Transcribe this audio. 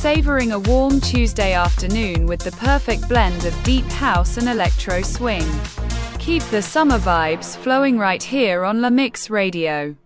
savoring a warm Tuesday afternoon with the perfect blend of deep house and electro swing. Keep the summer vibes flowing right here on La Mix Radio.